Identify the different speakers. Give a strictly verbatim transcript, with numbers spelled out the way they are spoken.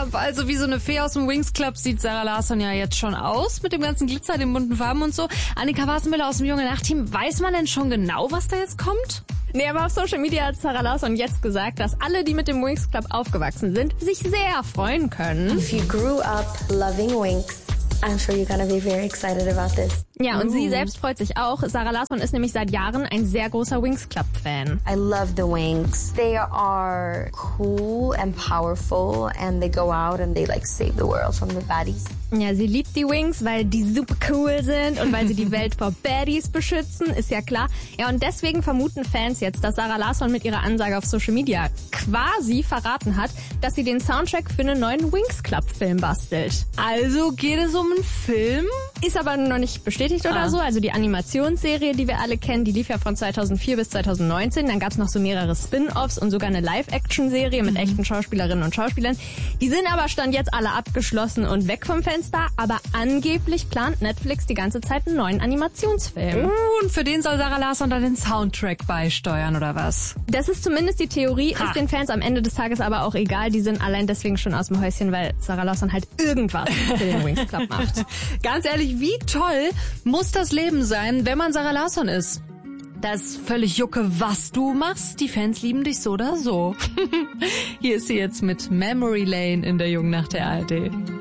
Speaker 1: Ja, also wie so eine Fee aus dem Winx Club sieht Sarah Larsson ja jetzt schon aus, mit dem ganzen Glitzer, den bunten Farben und so. Annika Wassenmüller aus dem Junge Nacht-Team, weiß man denn schon genau, was da jetzt kommt?
Speaker 2: Nee, aber auf Social Media hat Sarah Larsson jetzt gesagt, dass alle, die mit dem Winx Club aufgewachsen sind, sich sehr freuen können.
Speaker 3: If you grew up loving Winx, I'm sure you're gonna be very excited about this.
Speaker 2: Ja, und
Speaker 3: Ooh.
Speaker 2: sie selbst freut sich auch. Sarah Larsson ist nämlich seit Jahren ein sehr großer Winx Club-Fan.
Speaker 3: I love the Winx. They are cool and powerful and they go out and they like save the world from the baddies.
Speaker 2: Ja, sie liebt die Winx, weil die super cool sind und weil sie die Welt vor Baddies beschützen, ist ja klar. Ja, und deswegen vermuten Fans jetzt, dass Sarah Larsson mit ihrer Ansage auf Social Media quasi verraten hat, dass sie den Soundtrack für einen neuen Winx Club-Film bastelt.
Speaker 1: Also geht es um einen Film?
Speaker 2: Ist aber noch nicht bestätigt oder
Speaker 1: Ah.
Speaker 2: so. Also die Animationsserie, die wir alle kennen, die lief ja von zweitausendvier bis zweitausendneunzehn. Dann gab's noch so mehrere Spin-Offs und sogar eine Live-Action-Serie mit echten Schauspielerinnen und Schauspielern. Die sind aber Stand jetzt alle abgeschlossen und weg vom Fenster. Aber angeblich plant Netflix die ganze Zeit einen neuen Animationsfilm.
Speaker 1: Uh, und für den soll Sarah Larsson dann den Soundtrack beisteuern, oder was?
Speaker 2: Das ist zumindest die Theorie,
Speaker 1: Ha.
Speaker 2: ist den Fans am Ende des Tages aber auch egal. Die sind allein deswegen schon aus dem Häuschen, weil Sarah Larsson halt irgendwas für den Winx Club macht.
Speaker 1: Ganz ehrlich, wie toll muss das Leben sein, wenn man Sarah Larsson ist? Das ist völlig Jucke, was du machst. Die Fans lieben dich so oder so. Hier ist sie jetzt mit Memory Lane in der Jungen Nacht der A R D.